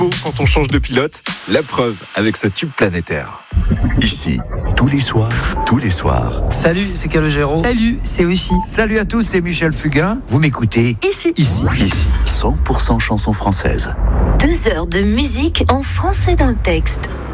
Quand on change de pilote, la preuve avec ce tube planétaire. Ici, tous les soirs. Salut, c'est Calogero. Salut, c'est Oshi. Salut à tous, c'est Michel Fugain. Vous m'écoutez Ici, 100% chansons françaises. 2 heures de musique en français dans le texte.